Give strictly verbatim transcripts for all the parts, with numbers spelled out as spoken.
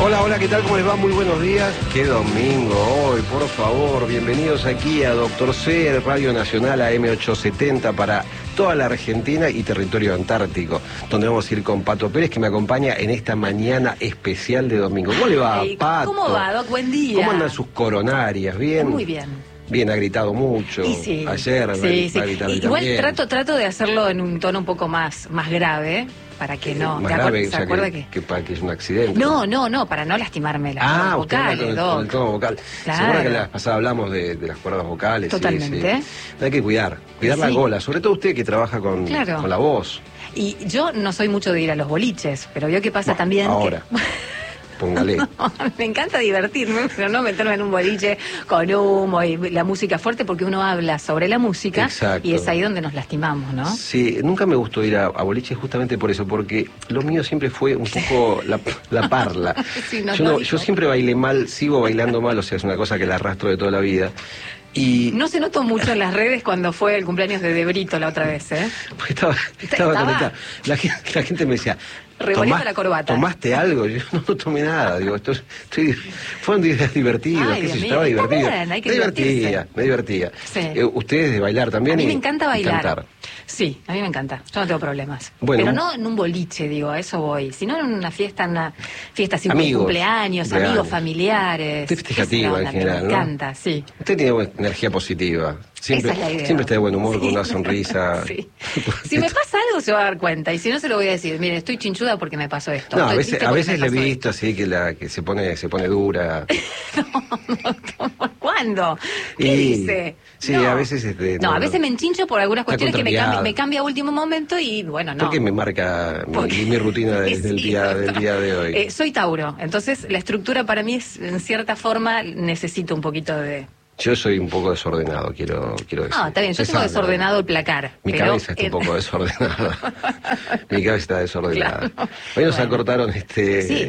Hola, hola, ¿qué tal? ¿Cómo les va? Muy buenos días. Qué domingo hoy, por favor. Bienvenidos aquí a Doctor C, Radio Nacional A M ochocientos setenta para toda la Argentina y territorio antártico, donde vamos a ir con Pato Pérez, que me acompaña en esta mañana especial de domingo. ¿Cómo le va, Hey, Pato? ¿Cómo va, Doc? Buen día. ¿Cómo andan sus coronarias? ¿Bien? Muy bien. Bien, ha gritado mucho. Y sí, ayer, sí, sí. Va a gritar Igual también. trato, trato de hacerlo en un tono un poco más, más grave, para que no... Más ¿te grave, acuer- o sea, ¿se acuerda que, que...? que, para que es un accidente. No, no, no, para no lastimarme las Ah, cuerdas usted habla vocales, con el, Doc. con el tono vocal. Claro. Seguro que la vez pasada hablamos de, de las cuerdas vocales. Totalmente. Sí, sí. Hay que cuidar, cuidar Sí. la gola, sobre todo usted que trabaja con, Claro. con la voz. Y yo no soy mucho de ir a los boliches, pero veo que pasa Bueno, también ahora. que... Póngale. Me encanta divertirme, pero no meterme en un boliche con humo y la música fuerte, porque uno habla sobre la música. Exacto. Y es ahí donde nos lastimamos, ¿no? Sí, nunca me gustó ir a, a boliches justamente por eso, porque lo mío siempre fue un poco la, la parla. Sí, nos yo, lo no, dijo. yo siempre bailé mal, sigo bailando mal, o sea, es una cosa que la arrastro de toda la vida. Y No se notó mucho en las redes cuando fue el cumpleaños de De Brito la otra vez, ¿eh? porque estaba, estaba, Estaba- conectada. La, gente, la gente me decía, Revolviendo "¿Tomás- la corbata". ¿Tomaste algo? Yo no, no tomé nada. Digo, esto, es- estoy, fueron días divertidos, Ay, qué sé Dios yo, mío, estaba está divertido. bien, hay que me divertía, divertirse. me divertía. Sí. Eh, ustedes de bailar también. A mí y- me encanta y bailar. cantar. Sí, a mí me encanta. Yo no tengo problemas. Bueno, Pero un- no en un boliche, digo, a eso voy. Sino en una fiesta, en una fiesta sin Amigos, cumpleaños, cumpleaños. amigos, familiares. Usted festejativa Esa en onda, general, Me ¿no? encanta, sí. Usted tiene buena energía positiva. Siempre, Esa es la idea. siempre está de buen humor, Sí. con una sonrisa. Sí. Si me pasa algo se va a dar cuenta. Y si no se lo voy a decir, mire, estoy chinchuda porque me pasó esto. No, a Estoy veces, triste a porque veces me le he pasó visto así que la que se pone se pone dura. ¿Cuándo? ¿Qué Y- dice? sí, No. a veces, este, no, no, a veces no. me enchincho por algunas Está cuestiones que me contrariada. cambia, me cambia a último momento y bueno, no. Porque me marca mi, Porque- mi rutina de- del, Sí, día, no. del día de hoy. Eh, soy Tauro, entonces la estructura para mí es, en cierta forma, necesito un poquito de... Yo soy un poco desordenado, quiero, quiero decir. Ah, está bien, yo Usted tengo sabe, desordenado el placar. Mi pero cabeza está en- un poco desordenada. Mi cabeza está desordenada. Claro. Hoy nos Bueno. acortaron este Sí.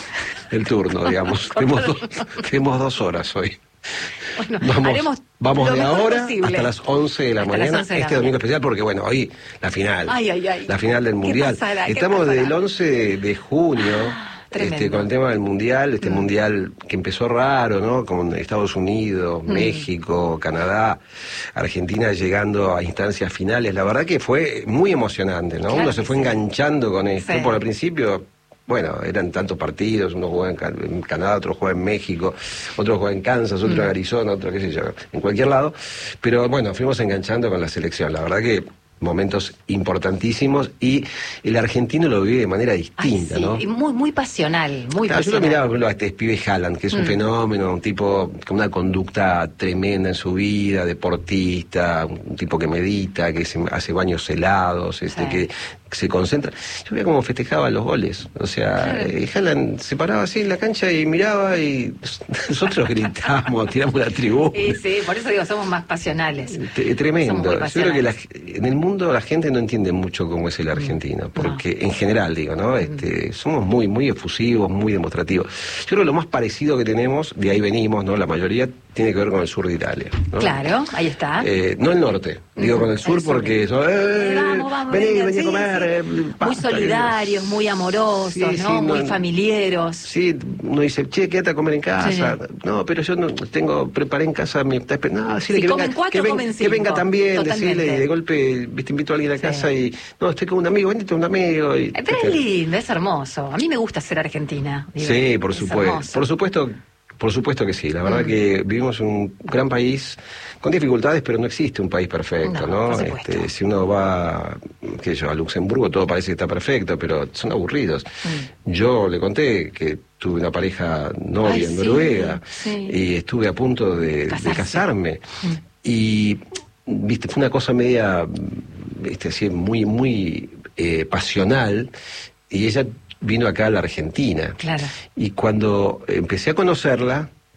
el turno, digamos. tenemos, dos, tenemos dos horas hoy. Bueno, Vamos, haremos vamos lo de mejor ahora posible. hasta las once de la Hasta las mañana, once de la este domingo mañana. especial, porque bueno, hoy la final. Ay, ay, ay. La final del ¿Qué Mundial. pasará? ¿Qué Estamos pasará? del once de, de junio. Tremendo. Este, con el tema del Mundial, este Mm. Mundial que empezó raro, ¿no? Con Estados Unidos, Mm. México, Canadá, Argentina llegando a instancias finales. La verdad que fue muy emocionante, ¿no? Claro Uno se que fue sí. enganchando con esto. Sí. Por el principio, bueno, eran tantos partidos, uno jugaba en, Ca- en Canadá, otro jugaba en México, otro jugaba en Kansas, otro Mm. en Arizona, otro qué sé yo, en cualquier lado. Pero bueno, fuimos enganchando con la selección. La verdad que momentos importantísimos y el argentino lo vive de manera Ay, distinta, sí, ¿no? y muy, muy pasional, muy Claro, yo lo pasional. miraba, por ejemplo, a este pibe Haaland, que es un Mm. fenómeno, un tipo con una conducta tremenda en su vida, deportista, un tipo que medita, que se hace baños helados, este, Sí. que se concentra. Yo veía cómo festejaba los goles. O sea, Claro. eh, Haaland se paraba así en la cancha y miraba y nosotros gritábamos, tiramos la tribuna. Sí, sí, por eso digo, somos más pasionales. T- Tremendo. Somos muy Yo creo que la- pasionales. en el mundo la gente no entiende mucho cómo es el argentino, porque en general, digo, ¿no? Este, somos muy, muy efusivos, muy demostrativos. Yo creo que lo más parecido que tenemos, de ahí venimos, ¿no? La mayoría tiene que ver con el sur de Italia, ¿no? Claro, ahí está. Eh, no el norte, digo Mm, con el sur el sur. porque son, eh, Eh, vamos, vamos, vení, venga, vení a sí, comer, sí. eh, Muy pasta, solidarios, muy amorosos, Sí, sí, ¿no? Muy no- familiares. Sí, uno dice, che, quédate a comer en casa. Sí. No, pero yo no tengo, preparé en casa, me está esperando. No, decirle Si que comen venga, cuatro, que, ven- comen que cinco. venga también, Totalmente. decirle, y de golpe, viste, invito a alguien a Sí. casa y, no, estoy con un amigo, vente un amigo. Y, Eh, Pero es lindo, es hermoso. A mí me gusta ser argentina. digo, Sí, por es supuesto. hermoso. Por supuesto, por supuesto que sí. La verdad Mm. que vivimos en un gran país con dificultades, pero no existe un país perfecto, No, ¿no? por supuesto. Este, si uno va, qué sé yo, a Luxemburgo, todo parece que está perfecto, pero son aburridos. Mm. Yo le conté que tuve una pareja novia Ay, en sí, Noruega sí. y estuve a punto de, de Casarse. casarme. Mm. Y, viste, fue una cosa media, viste, así, muy, muy eh, pasional, y ella vino acá a la Argentina. Claro. Y cuando empecé a conocerla,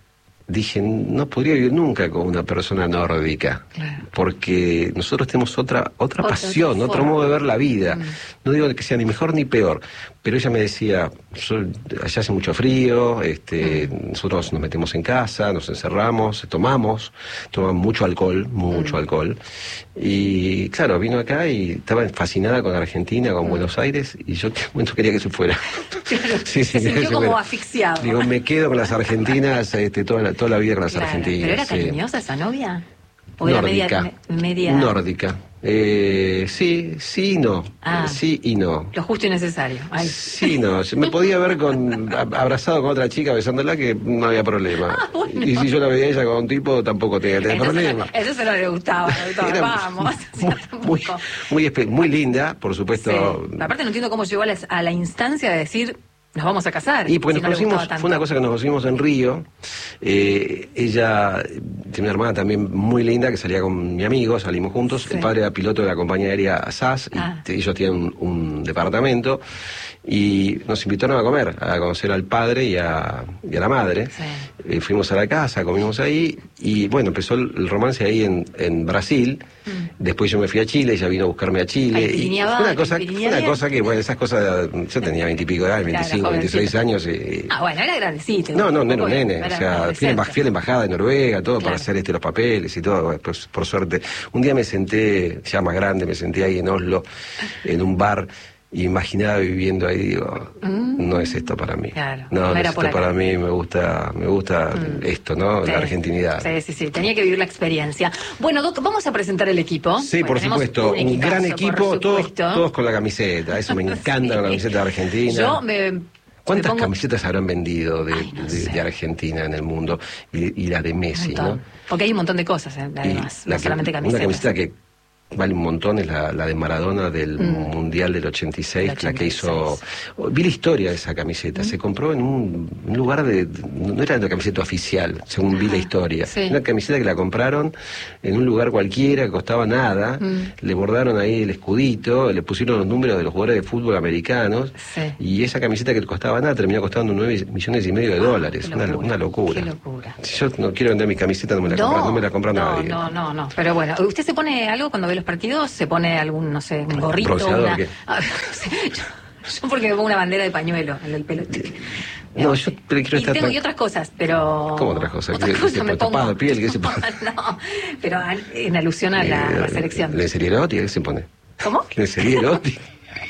dije, no podría vivir nunca con una persona nórdica, claro. porque nosotros tenemos otra otra, otra pasión, otra otro modo de ver la vida. Mm. No digo que sea ni mejor ni peor, pero ella me decía, allá hace mucho frío, este, mm. nosotros nos metemos en casa, nos encerramos, tomamos, tomamos mucho alcohol, mucho mm. alcohol, y claro, vino acá y estaba fascinada con Argentina, con mm. Buenos Aires, y yo en un momento quería que se fuera. Claro, sí, sí, se sintió como fuera. asfixiado. Digo, me quedo con las argentinas este, toda, la, toda la vida con las claro, argentinas. ¿Pero era cariñosa sí. esa novia? ¿O era nórdica. Media, media... Nórdica. Eh, sí, sí y no. Ah, sí y no. Lo justo y necesario. Ay. Sí, no. Me podía ver con abrazado con otra chica besándola que no había problema. Ah, bueno. Y si yo la veía ella con un tipo, tampoco tenía que tener eso problema. Se, eso se no le gustaba. Era vamos. Muy, muy, muy, muy linda, por supuesto. Sí. Aparte no entiendo cómo llegó a la, a la instancia de decir... Nos vamos a casar. Y porque si nos no conocimos, fue una cosa que nos conocimos en Río. Eh, ella tiene una hermana también muy linda que salía con mi amigo, salimos juntos. Sí. El padre era piloto de la compañía aérea S A S ah. y ellos tienen un, un departamento. Y nos invitaron a comer, a conocer al padre y a, y a la madre. Sí. Eh, fuimos a la casa, comimos ahí y bueno, empezó el, el romance ahí en, en Brasil. Mm. Después yo me fui a Chile, ella vino a buscarme a Chile. Ay, y fue una cosa, fue una cosa que, bueno, esas cosas, yo tenía veintipico de años, veinticinco, veintiséis años. Y, ah, bueno, era grandecito. No, no, no era un nene. O sea, fui a la embajada de Noruega, todo claro. para hacer este los papeles y todo. Pues, por suerte. Un día me senté, ya más grande, me senté ahí en Oslo, en un bar. Y imaginaba viviendo ahí, digo, mm. no es esto para mí. Claro, no, no, no es esto para mí, me gusta, me gusta mm. esto, ¿no? Sí. La argentinidad. Sí, sí, sí, tenía que vivir la experiencia. Bueno, Doc, vamos a presentar el equipo. Sí, bueno, por supuesto, un, un gran equipo, todos, todos con la camiseta, eso me encanta, sí. la camiseta de Argentina. Yo me... ¿Cuántas pongo... camisetas habrán vendido de, Ay, no de, sé. de Argentina en el mundo? Y, y la de Messi, ¿no? Porque hay un montón de cosas, ¿eh? además, no que, solamente camisetas. Una camiseta que vale un montón, es la, la de Maradona del mm. Mundial del ochenta y seis, ochenta y seis, la que hizo... Vi la historia de esa camiseta, mm. se compró en un, un lugar de... No era una camiseta oficial, según Ajá, vi la historia. Sí. Una camiseta que la compraron en un lugar cualquiera, que costaba nada, mm. le bordaron ahí el escudito, le pusieron los números de los jugadores de fútbol americanos, sí. y esa camiseta que costaba nada terminó costando nueve millones y medio de dólares. Oh, una, una locura. Qué locura. Si yo no quiero vender mi camiseta, no me la no, compra, no me la compra no, nadie. No, no, no. Pero bueno, ¿usted se pone algo cuando ve los partidos? ¿Se pone algún, no sé, un gorrito? Una... Ah, yo, yo porque me pongo una bandera de pañuelo en el pelo. No, yo pero quiero y estar... tengo y otras cosas, pero... ¿Cómo otras cosas? Otras ¿Qué, cosas ¿qué se me pone? ¿Tapado de piel? ¿Qué se no, pone? No, pero en alusión a la, eh, la selección. ¿Lencería erótica? ¿Qué se pone? ¿Cómo? ¿Lencería erótica?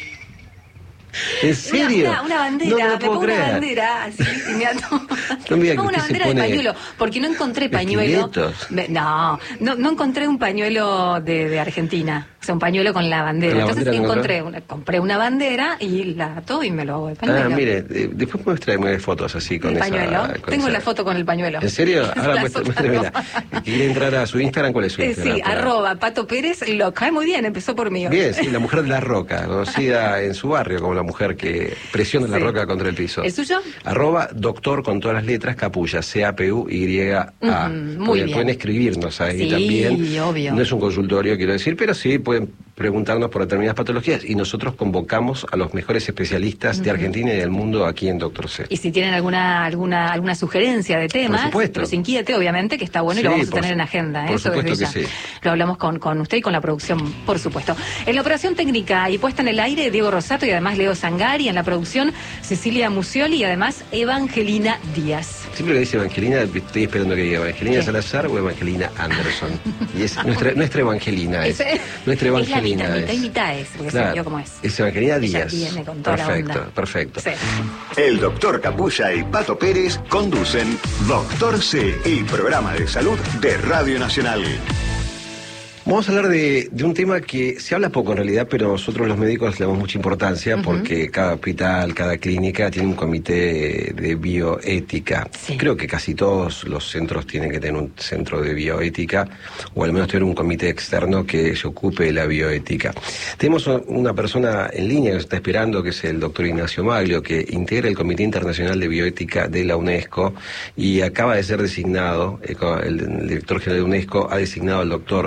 ¿En serio? Una, una, una bandera, no, no me pongo creer. una bandera así y me ato. No me pongo una bandera pone... de pañuelo, porque no encontré pañuelo. Me, no, no, no encontré un pañuelo de, de Argentina. O sea, un pañuelo con la bandera. La Entonces bandera encontré una, compré una bandera y la ato y me lo hago de pañuelo. Ah, mire, eh, después muéstrame fotos así con ¿El esa... pañuelo? Con Tengo esa... la foto con el pañuelo. ¿En serio? Ahora muéstrame. ¿Quiere entrar a su Instagram? ¿Cuál es su Instagram? Sí, para... arroba Pato Pérez, lo cae muy bien, empezó por mí. Bien, sí, la mujer de la roca, conocida en su barrio como la mujer que presiona sí. la roca contra el piso. ¿El suyo? Arroba doctor con todas las letras, Capulla, C A P U Y A. Mm, muy pueden, bien. Pueden escribirnos ahí sí, también. Obvio. No es un consultorio, quiero decir, pero sí pueden preguntarnos por determinadas patologías y nosotros convocamos a los mejores especialistas uh-huh. de Argentina y del mundo aquí en Doctor C. Y si tienen alguna alguna alguna sugerencia de temas, los inquiete, obviamente, que está bueno y sí, lo vamos a tener su, en agenda. Por Eso supuesto desde que ya. sí. Lo hablamos con, con usted y con la producción, por supuesto. En la operación técnica y puesta en el aire, Diego Rosato y además Leo Sangari. En la producción, Cecilia Musioli y además Evangelina Díaz. Siempre que dice Evangelina, estoy esperando que diga Evangelina ¿Qué? Salazar o Evangelina Anderson. Y es nuestra, nuestra Evangelina es. es nuestra Evangelina es. La mitad, es. mitad y mitad es, porque claro, se vio cómo es. Es Evangelina Díaz. Viene con toda perfecto, la onda. perfecto. Sí. El doctor Capulla y Pato Pérez conducen Doctor C, el programa de salud de Radio Nacional. Vamos a hablar de, de un tema que se habla poco en realidad, pero nosotros los médicos le damos mucha importancia uh-huh. porque cada hospital, cada clínica tiene un comité de bioética. Sí. Creo que casi todos los centros tienen que tener un centro de bioética o al menos tener un comité externo que se ocupe de la bioética. Tenemos una persona en línea que nos está esperando, que es el doctor Ignacio Maglio, que integra el Comité Internacional de Bioética de la UNESCO y acaba de ser designado, el director general de UNESCO ha designado al doctor Ignacio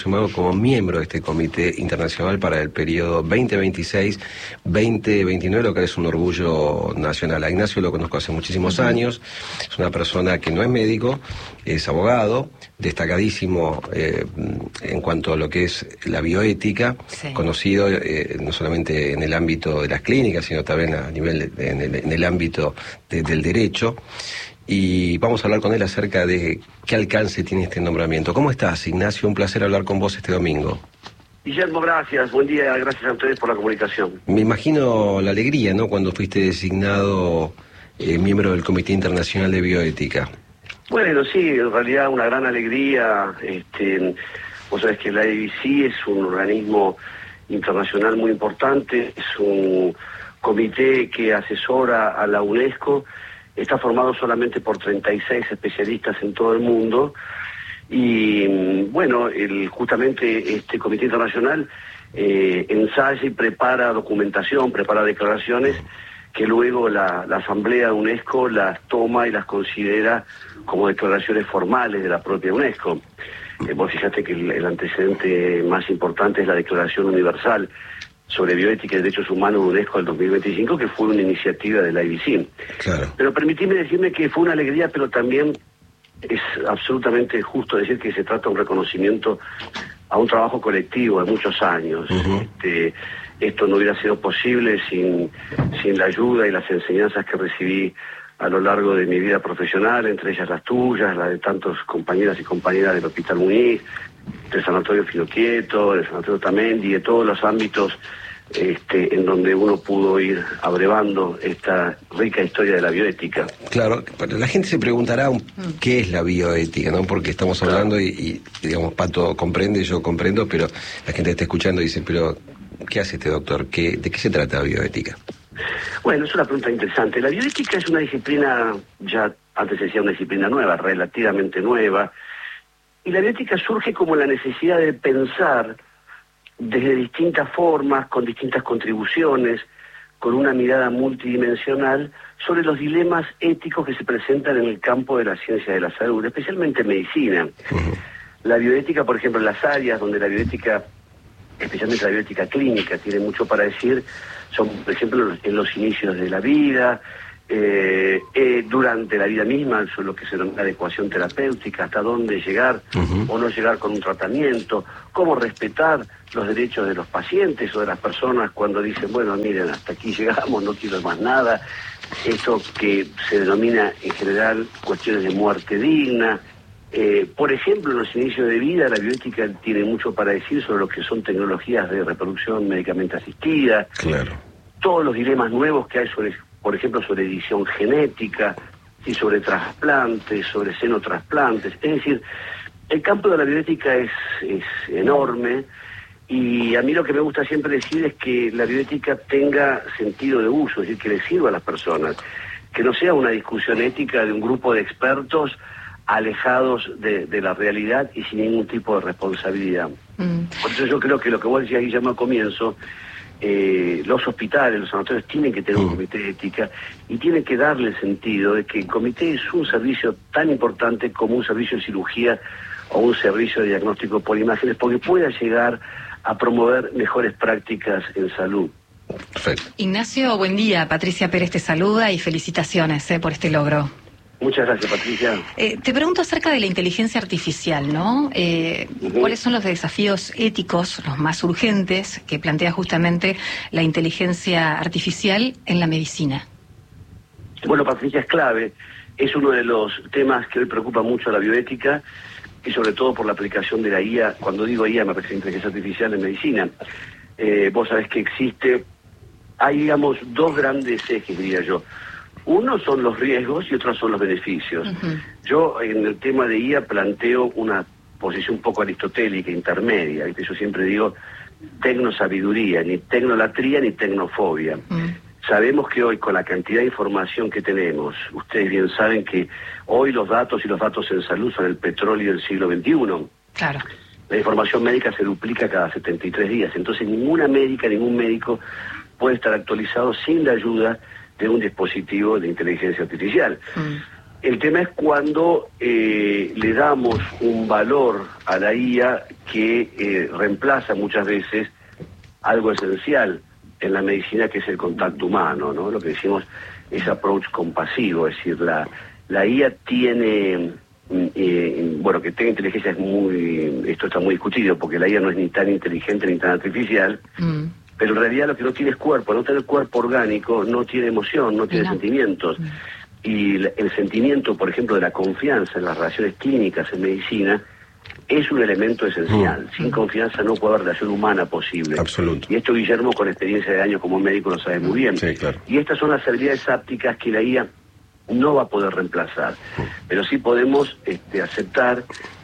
sumado como miembro de este Comité Internacional para el periodo veinte veintiséis veinte veintinueve, lo que es un orgullo nacional. A Ignacio lo conozco hace muchísimos años, es una persona que no es médico, es abogado, destacadísimo eh, en cuanto a lo que es la bioética, sí. conocido eh, no solamente en el ámbito de las clínicas, sino también a nivel de, en, el, en el ámbito de, del derecho. Y vamos a hablar con él acerca de qué alcance tiene este nombramiento. ¿Cómo estás, Ignacio? Un placer hablar con vos este domingo. Guillermo, gracias. Buen día, gracias a ustedes por la comunicación. Me imagino la alegría, ¿no?, cuando fuiste designado eh, miembro del Comité Internacional de Bioética. Bueno, sí, en realidad una gran alegría. Este, vos sabés que la I B C es un organismo internacional muy importante, es un comité que asesora a la UNESCO. Está formado solamente por treinta y seis especialistas en todo el mundo y, bueno, el, justamente este Comité Internacional eh, ensaya y prepara documentación, prepara declaraciones que luego la, la Asamblea de UNESCO las toma y las considera como declaraciones formales de la propia UNESCO. Eh, vos fíjate que el, el antecedente más importante es la Declaración Universal sobre Bioética y Derechos Humanos de UNESCO del dos mil veinticinco, que fue una iniciativa de la I B C. Claro. Pero permitime decirme que fue una alegría, pero también es absolutamente justo decir que se trata de un reconocimiento a un trabajo colectivo de muchos años. Uh-huh. Este, esto no hubiera sido posible sin, sin la ayuda y las enseñanzas que recibí a lo largo de mi vida profesional, entre ellas las tuyas, la de tantos compañeras y compañeras del Hospital Muniz, del Sanatorio Filoquieto, del Sanatorio Tamendi, de todos los ámbitos este, en donde uno pudo ir abrevando esta rica historia de la bioética. Claro, la gente se preguntará qué es la bioética, ¿no? Porque estamos hablando claro. y, y, digamos, Pato comprende, yo comprendo, pero la gente está escuchando y dice, pero ¿qué hace este doctor? ¿Qué, ¿De qué se trata la bioética? Bueno, es una pregunta interesante. La bioética es una disciplina, ya antes se decía una disciplina nueva, relativamente nueva, y la bioética surge como la necesidad de pensar desde distintas formas, con distintas contribuciones, con una mirada multidimensional sobre los dilemas éticos que se presentan en el campo de la ciencia de la salud, especialmente en medicina. Uh-huh. La bioética, por ejemplo, en las áreas donde la bioética, especialmente la bioética clínica, tiene mucho para decir, son, por ejemplo, en los inicios de la vida, eh, eh, durante la vida misma, sobre lo que se denomina adecuación terapéutica, hasta dónde llegar uh-huh. o no llegar con un tratamiento, cómo respetar los derechos de los pacientes o de las personas cuando dicen, bueno, miren, hasta aquí llegamos, no quiero más nada, esto que se denomina en general cuestiones de muerte digna. Eh, por ejemplo, en los inicios de vida, la bioética tiene mucho para decir sobre lo que son tecnologías de reproducción médicamente asistida. Claro. Todos los dilemas nuevos que hay sobre, por ejemplo, sobre edición genética, y sobre trasplantes, sobre xenotrasplantes. Es decir, el campo de la bioética es, es enorme y a mí lo que me gusta siempre decir es que la bioética tenga sentido de uso, es decir, que le sirva a las personas, que no sea una discusión ética de un grupo de expertos alejados de, de la realidad y sin ningún tipo de responsabilidad. Mm. Por eso yo creo que lo que vos decías, Guillermo, al comienzo, eh, los hospitales, los sanatorios tienen que tener mm. un comité de ética y tienen que darle el sentido de que el comité es un servicio tan importante como un servicio de cirugía o un servicio de diagnóstico por imágenes, porque pueda llegar a promover mejores prácticas en salud. Perfecto. Ignacio, buen día. Patricia Pérez te saluda y felicitaciones eh, por este logro. Muchas gracias, Patricia. Eh, te pregunto acerca de la inteligencia artificial, ¿no? Eh, uh-huh. ¿Cuáles son los desafíos éticos, los más urgentes, que plantea justamente la inteligencia artificial en la medicina? Bueno, Patricia, es clave. Es uno de los temas que hoy preocupa mucho a la bioética y sobre todo por la aplicación de la I A. Cuando digo I A me refiero a inteligencia artificial en medicina. Eh, vos sabés que existe, hay, digamos, dos grandes ejes, diría yo. Uno son los riesgos y otros son los beneficios. Uh-huh. Yo en el tema de I A planteo una posición un poco aristotélica, intermedia. ¿Viste? Yo siempre digo tecnosabiduría, ni tecnolatría ni tecnofobia. Uh-huh. Sabemos que hoy con la cantidad de información que tenemos, ustedes bien saben que hoy los datos y los datos en salud son el petróleo del siglo veintiuno. Claro. La información médica se duplica cada setenta y tres días. Entonces ninguna médica, ningún médico puede estar actualizado sin la ayuda de un dispositivo de inteligencia artificial. Mm. El tema es cuando eh, le damos un valor a la I A que eh, reemplaza muchas veces algo esencial en la medicina, que es el contacto humano, ¿no? Lo que decimos es approach compasivo, es decir, la, la I A tiene, eh, bueno, que tenga inteligencia es muy, esto está muy discutido, porque la I A no es ni tan inteligente ni tan artificial, mm. pero en realidad lo que no tiene es cuerpo, no tiene cuerpo orgánico, no tiene emoción, no tiene no. sentimientos. Mm. Y el sentimiento, por ejemplo, de la confianza en las relaciones clínicas en medicina es un elemento esencial. Mm. Sin confianza no puede haber relación humana posible. Absoluto. Y esto Guillermo, con experiencia de años como médico, lo sabe muy bien. Sí, claro. Y estas son las habilidades ápticas que la I A no va a poder reemplazar. Mm. Pero sí podemos este, aceptar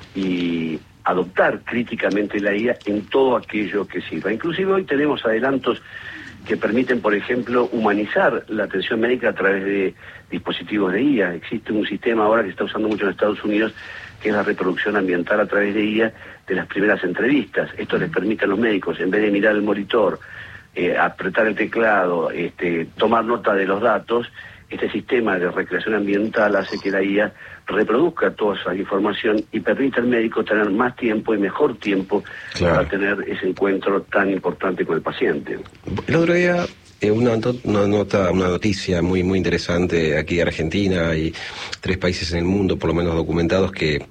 y adoptar críticamente la I A en todo aquello que sirva. Inclusive hoy tenemos adelantos que permiten, por ejemplo, humanizar la atención médica a través de dispositivos de I A. Existe un sistema ahora que se está usando mucho en Estados Unidos, que es la reproducción ambiental a través de I A de las primeras entrevistas. Esto les permite a los médicos, en vez de mirar el monitor, eh, apretar el teclado, este, tomar nota de los datos, este sistema de recreación ambiental hace que la I A reproduzca toda esa información y permite al médico tener más tiempo y mejor tiempo claro. para tener ese encuentro tan importante con el paciente. El otro día, eh, una, una nota, una noticia muy muy interesante aquí de Argentina. Hay tres países en el mundo, por lo menos documentados, que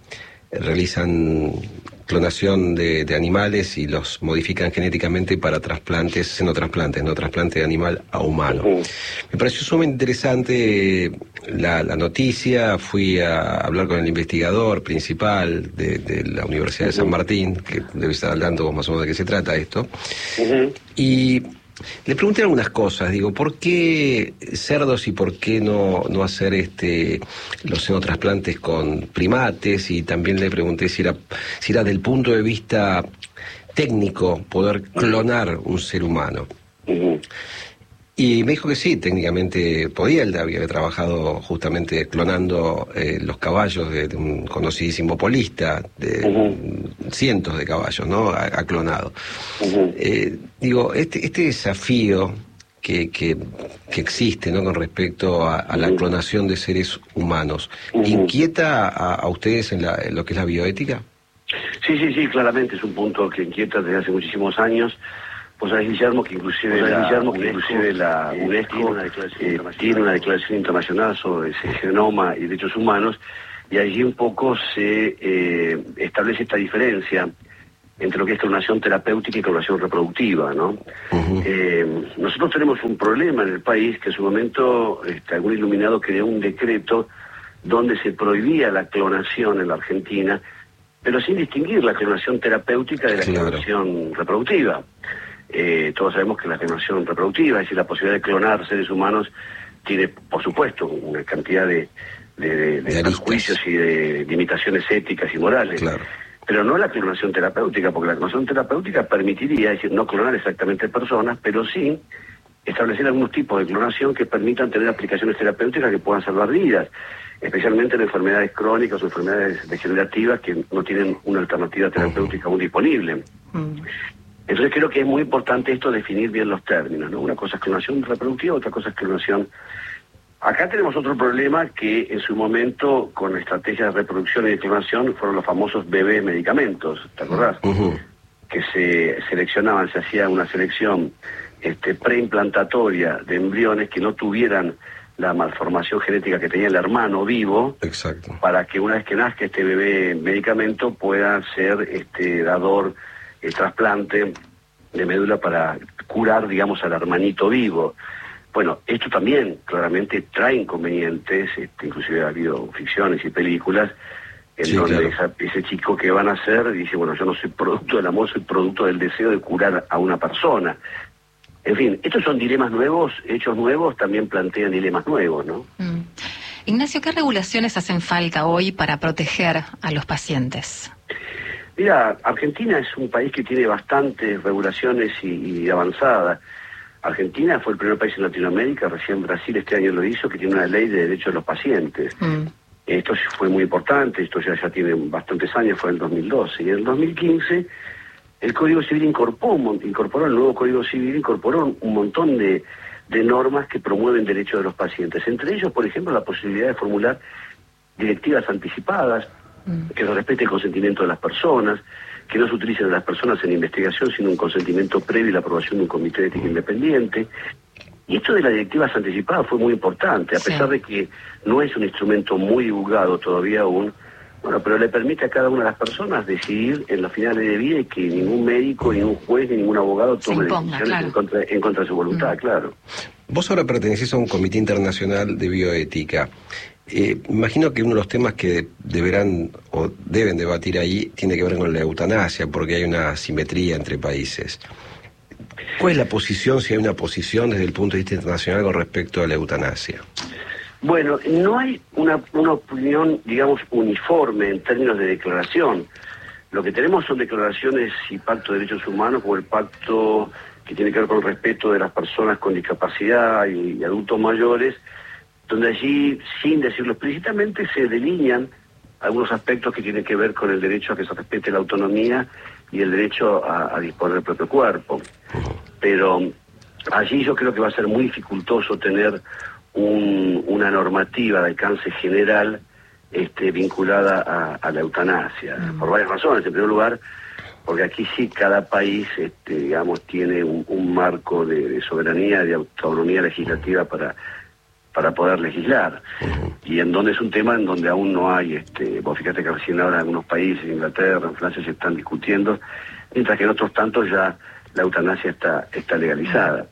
realizan clonación de, de animales y los modifican genéticamente para trasplantes, senotrasplantes, no trasplante de animal a humano. Uh-huh. Me pareció sumamente interesante la, la noticia. Fui a hablar con el investigador principal de, de la Universidad uh-huh. de San Martín, que debe estar hablando más o menos de qué se trata esto. Uh-huh. Y le pregunté algunas cosas, digo, ¿por qué cerdos y por qué no, no hacer este los senotrasplantes con primates? Y también le pregunté si era, si era del punto de vista técnico poder clonar un ser humano. Uh-huh. Y me dijo que sí, técnicamente podía. Él había trabajado justamente clonando eh, los caballos de, de un conocidísimo polista, de uh-huh. cientos de caballos, ¿no? Ha, ha clonado. Uh-huh. Eh, digo, este, este desafío que, que, que existe, ¿no? Con respecto a, a la uh-huh. clonación de seres humanos, uh-huh. ¿inquieta a, a ustedes en, la, en lo que es la bioética? Sí, sí, sí, claramente es un punto que inquieta desde hace muchísimos años. Pues sabés, Guillermo, que inclusive la, Guillermo, que inclusive la UNESCO tiene una declaración, eh, tiene una declaración internacional sobre el genoma y derechos humanos, y allí un poco se eh, establece esta diferencia entre lo que es clonación terapéutica y clonación reproductiva, ¿no? Uh-huh. Eh, nosotros tenemos un problema en el país, que en su momento este, algún iluminado creó un decreto donde se prohibía la clonación en la Argentina, pero sin distinguir la clonación terapéutica de la claro. clonación reproductiva. Eh, todos sabemos que la clonación reproductiva, es decir, la posibilidad de clonar seres humanos, tiene, por supuesto, una cantidad de, de, de, de, de prejuicios y de limitaciones éticas y morales. Claro. Pero no la clonación terapéutica, porque la clonación terapéutica permitiría, es decir, no clonar exactamente personas, pero sí establecer algunos tipos de clonación que permitan tener aplicaciones terapéuticas que puedan salvar vidas, especialmente en enfermedades crónicas o enfermedades degenerativas que no tienen una alternativa terapéutica aún disponible. Mm. Entonces creo que es muy importante esto, definir bien los términos, ¿no? Una cosa es clonación reproductiva, otra cosa es clonación. Acá tenemos otro problema que en su momento, con estrategias de reproducción y de clonación, fueron los famosos bebés medicamentos, ¿te acordás? Uh-huh. Que se seleccionaban, se hacía una selección este, preimplantatorias de embriones que no tuvieran la malformación genética que tenía el hermano vivo. Exacto. Para que una vez que nazca este bebé medicamento pueda ser este dador, el trasplante de médula para curar, digamos, al hermanito vivo. Bueno, esto también claramente trae inconvenientes, este, inclusive ha habido ficciones y películas en sí, donde claro. esa, ese chico que van a hacer dice, bueno, yo no soy producto del amor, soy producto del deseo de curar a una persona. En fin, estos son dilemas nuevos, hechos nuevos también plantean dilemas nuevos, ¿no? Mm. Ignacio, ¿qué regulaciones hacen falta hoy para proteger a los pacientes? Mira, Argentina es un país que tiene bastantes regulaciones y, y avanzada. Argentina fue el primer país en Latinoamérica, recién Brasil este año lo hizo, que tiene una ley de derechos de los pacientes. Mm. Esto fue muy importante, esto ya, ya tiene bastantes años, fue en el dos mil doce. Y en el dos mil quince el Código Civil incorporó, incorporó el nuevo Código Civil, incorporó un montón de, de normas que promueven derechos de los pacientes. Entre ellos, por ejemplo, la posibilidad de formular directivas anticipadas, que se respete el consentimiento de las personas, que no se utilicen a las personas en investigación, sino un consentimiento previo y la aprobación de un comité de ética independiente. Y esto de las directivas anticipadas fue muy importante, a Sí. pesar de que no es un instrumento muy divulgado todavía aún, bueno, pero le permite a cada una de las personas decidir en los finales de vida y que ningún médico, ningún juez, ni ningún abogado Se tome imponga, decisiones claro. en, contra, en contra de su voluntad, Mm. claro. Vos ahora pertenecés a un comité internacional de bioética. Eh, imagino que uno de los temas que deberán o deben debatir ahí tiene que ver con la eutanasia, porque hay una asimetría entre países. ¿Cuál es la posición, si hay una posición desde el punto de vista internacional con respecto a la eutanasia? Bueno, no hay una, una opinión, digamos, uniforme en términos de declaración. Lo que tenemos son declaraciones y pacto de derechos humanos, como el pacto que tiene que ver con el respeto de las personas con discapacidad y, y adultos mayores, donde allí, sin decirlo explícitamente, se delinean algunos aspectos que tienen que ver con el derecho a que se respete la autonomía y el derecho a, a disponer del propio cuerpo. Pero allí yo creo que va a ser muy dificultoso tener un, una normativa de alcance general este, vinculada a, a la eutanasia, mm. por varias razones. En primer lugar, porque aquí sí cada país, este, digamos, tiene un, un marco de, de soberanía, de autonomía legislativa para para poder legislar, y en donde es un tema en donde aún no hay, este, vos fíjate que recién ahora en algunos países, en Inglaterra, en Francia, se están discutiendo, mientras que en otros tantos ya la eutanasia está está legalizada.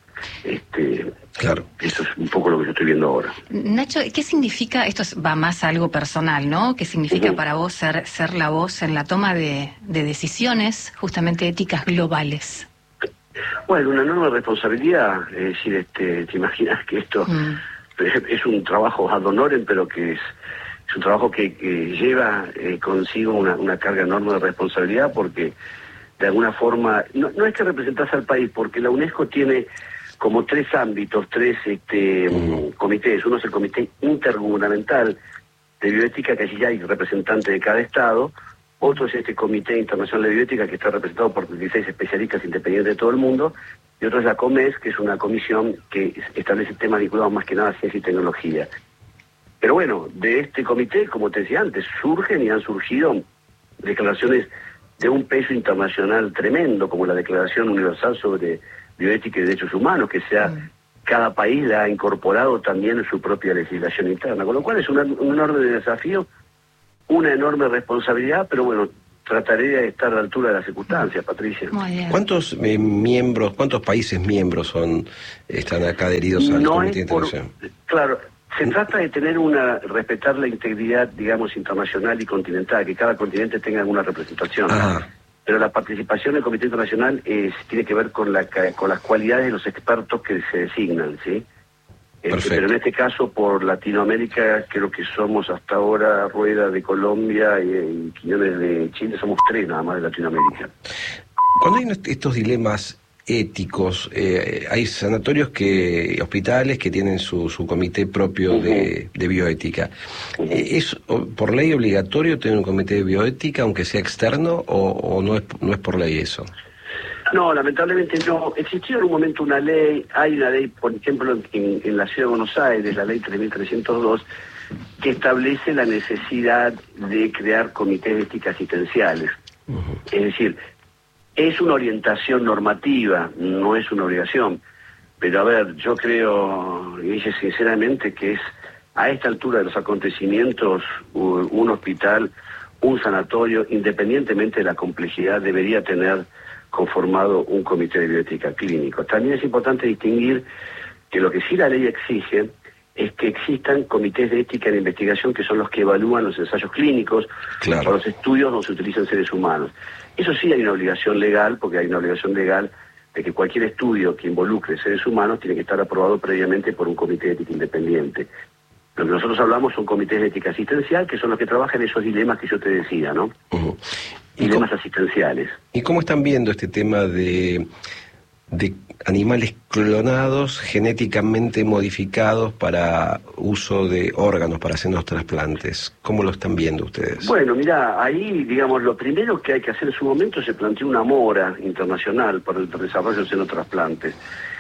Este, claro. Eso es un poco lo que yo estoy viendo ahora. Nacho, ¿qué significa, esto va más a algo personal, ¿no? ¿Qué significa uh-huh. para vos ser, ser la voz en la toma de, de decisiones, justamente éticas globales? Bueno, una enorme responsabilidad, es decir, este, te imaginas que esto... Mm. Es un trabajo ad honorem, pero que es, es un trabajo que, que lleva eh, consigo una, una carga enorme de responsabilidad, porque de alguna forma, no, no es que representase al país, porque la UNESCO tiene como tres ámbitos, tres este, uh-huh. comités. Uno es el Comité Intergubernamental de Bioética, que allí ya hay representantes de cada estado. Otro es este Comité Internacional de Bioética, que está representado por dieciséis especialistas independientes de todo el mundo. Y otro es la COMES, que es una comisión que establece temas vinculados más que nada a ciencia y tecnología. Pero bueno, de este comité, como te decía antes, surgen y han surgido declaraciones de un peso internacional tremendo, como la Declaración Universal sobre Bioética y Derechos Humanos, que sea mm. cada país la ha incorporado también en su propia legislación interna. Con lo cual es un, un enorme desafío, una enorme responsabilidad, pero bueno, trataré de estar a la altura de las circunstancias, Patricia. ¿Cuántos eh, miembros, cuántos países miembros son están acá adheridos al no Comité por, Internacional? Claro, se trata de tener una, respetar la integridad, digamos, internacional y continental, que cada continente tenga alguna representación. Ajá. Pero la participación del Comité Internacional es, tiene que ver con, la, con las cualidades de los expertos que se designan, ¿sí? Este, pero en este caso, por Latinoamérica, creo que somos hasta ahora Rueda de Colombia y, y Quiñones de Chile, somos tres nada más de Latinoamérica. Cuando hay estos dilemas éticos, eh, hay sanatorios, que hospitales que tienen su, su comité propio uh-huh. de, de bioética. Uh-huh. ¿Es por ley obligatorio tener un comité de bioética, aunque sea externo, o, o no es no es por ley eso? No, lamentablemente no. Existió en un momento una ley, hay una ley, por ejemplo, en, en la Ciudad de Buenos Aires, la ley tres mil trescientos dos, que establece la necesidad de crear comités de ética asistenciales. Uh-huh. Es decir, es una orientación normativa, no es una obligación. Pero a ver, yo creo, y dije sinceramente, que es a esta altura de los acontecimientos, un hospital, un sanatorio, independientemente de la complejidad, debería tener conformado un comité de bioética clínico. También es importante distinguir que lo que sí la ley exige es que existan comités de ética de investigación, que son los que evalúan los ensayos clínicos, claro, o los estudios donde se utilizan seres humanos. Eso sí hay una obligación legal, porque hay una obligación legal de que cualquier estudio que involucre seres humanos tiene que estar aprobado previamente por un comité de ética independiente. Lo que nosotros hablamos son comités de ética asistencial, que son los que trabajan en esos dilemas que yo te decía, ¿no? Uh-huh. Dilemas cómo, asistenciales. ¿Y cómo están viendo este tema de, de animales clonados, genéticamente modificados para uso de órganos, para hacernos trasplantes? ¿Cómo lo están viendo ustedes? Bueno, mira, ahí, digamos, lo primero que hay que hacer en su momento, se planteó una mora internacional para el desarrollo de xenotrasplantes.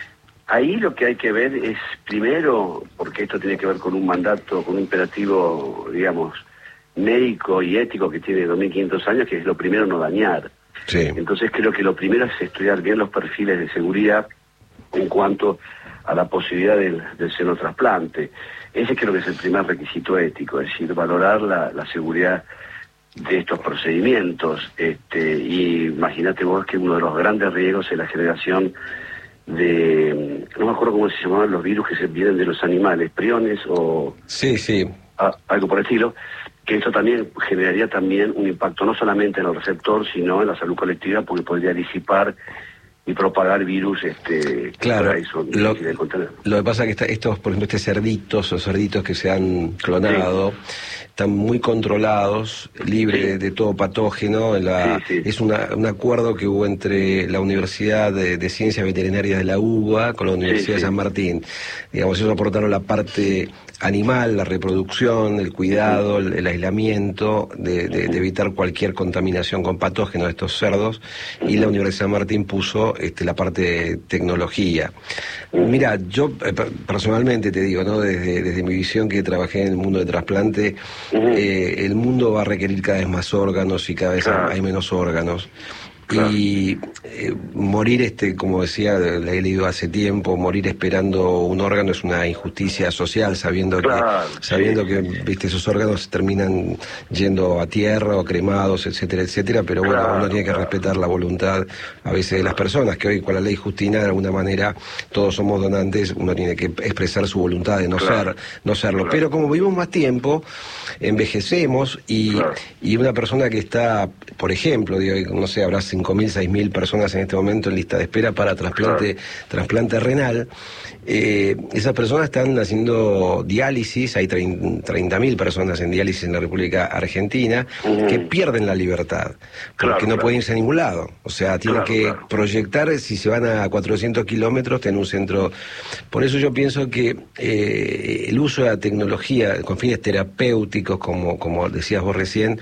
Ahí lo que hay que ver es, primero, porque esto tiene que ver con un mandato, con un imperativo, digamos, médico y ético que tiene dos mil quinientos años, que es lo primero no dañar. Sí. Entonces creo que lo primero es estudiar bien los perfiles de seguridad en cuanto a la posibilidad del, del senotrasplante. Ese creo que es el primer requisito ético, es decir, valorar la, la seguridad de estos procedimientos. Este, y imagínate vos que uno de los grandes riesgos es la generación de, no me acuerdo cómo se llamaban los virus que se vienen de los animales, priones o Sí, sí. a, algo por el estilo, que eso también generaría también un impacto no solamente en el receptor, sino en la salud colectiva, porque podría disipar y propagar virus, este, Claro, que eso, lo, difícil de contener. lo que pasa es que está, estos, por ejemplo, este cerditos, los cerditos que se han clonado, sí. están muy controlados, libres sí. de, de todo patógeno. La, sí, sí. Es una, un acuerdo que hubo entre la Universidad de, de Ciencias Veterinarias de la UBA con la Universidad sí, sí. de San Martín. Digamos, ellos aportaron la parte animal, la reproducción, el cuidado, el, el aislamiento, de, de, de evitar cualquier contaminación con patógenos de estos cerdos, y la Universidad de San Martín puso este, la parte de tecnología. Mira, yo eh, personalmente te digo, ¿no? Desde, desde mi visión que trabajé en el mundo de trasplante, eh, el mundo va a requerir cada vez más órganos y cada vez claro. hay menos órganos. Claro. Y eh, morir, este, como decía, le he leído hace tiempo, morir esperando un órgano es una injusticia social, sabiendo claro, que, sabiendo sí, que sí. viste, esos órganos terminan yendo a tierra o cremados, etcétera, etcétera, pero bueno, claro, uno tiene que claro. respetar la voluntad a veces de las personas, que hoy con la ley Justina, de alguna manera, todos somos donantes, uno tiene que expresar su voluntad de no claro. ser, no serlo. Claro. Pero como vivimos más tiempo, envejecemos y, claro. y una persona que está, por ejemplo, digo, no sé, habrá cinco mil, seis mil personas en este momento en lista de espera para trasplante, claro. trasplante renal. Eh, esas personas están haciendo diálisis, hay treinta mil personas en diálisis en la República Argentina, uh-huh. que pierden la libertad, porque claro, no claro. pueden irse a ningún lado. O sea, tienen claro, que claro. proyectar, si se van a cuatrocientos kilómetros, tener un centro. Por eso yo pienso que eh, el uso de la tecnología con fines terapéuticos, como, como decías vos recién,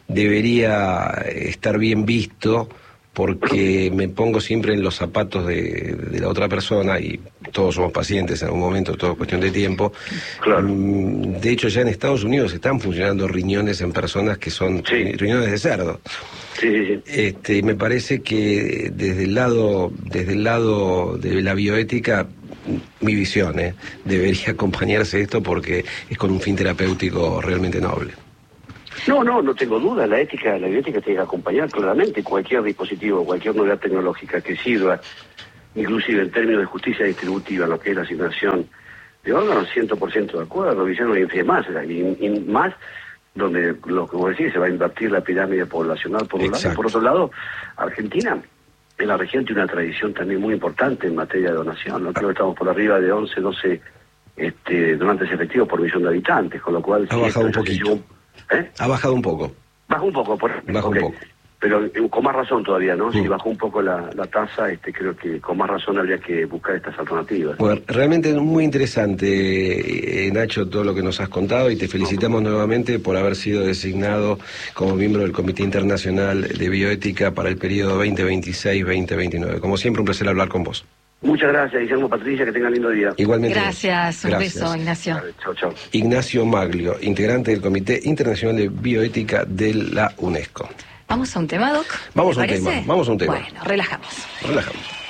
debería estar bien visto, porque me pongo siempre en los zapatos de, de la otra persona, y todos somos pacientes en algún momento, todo es cuestión de tiempo. Claro. De hecho, ya en Estados Unidos están funcionando riñones en personas que son sí. riñones de cerdo. Sí, sí, sí. Este, me parece que desde el lado, desde el lado de la bioética, mi visión, ¿eh? debería acompañarse esto, porque es con un fin terapéutico realmente noble. No, no, no tengo duda. La ética, la bioética tiene que acompañar claramente cualquier dispositivo, cualquier novedad tecnológica que sirva, inclusive en términos de justicia distributiva, lo que es la asignación de órganos, cien por ciento de acuerdo, visión y más, y, y más donde, lo que vos decís, se va a invertir la pirámide poblacional por un lado. Por otro lado, Argentina, en la región, tiene una tradición también muy importante en materia de donación, ¿no? Creo que estamos por arriba de once, doce este, donantes efectivos por millón de habitantes, con lo cual... Ha si bajado un poquito. ¿Eh? Ha bajado un poco. Bajó un poco, por Bajó okay. un poco. Pero eh, con más razón todavía, ¿no? Mm. Si bajó un poco la, la tasa, este, creo que con más razón habría que buscar estas alternativas. Bueno, realmente muy interesante, eh, Nacho, todo lo que nos has contado, y te felicitamos no. nuevamente por haber sido designado como miembro del Comité Internacional de Bioética para el periodo veinte veintiséis veinte veintinueve. Como siempre, un placer hablar con vos. Muchas gracias, Guillermo, Patricia, que tengan lindo día. Igualmente. Gracias, un Gracias. beso, Ignacio. Vale, chau, chau. Ignacio Maglio, integrante del Comité Internacional de Bioética de la UNESCO. ¿Vamos a un tema, Doc? Vamos a un tema, vamos a un tema. Bueno, relajamos. Relajamos.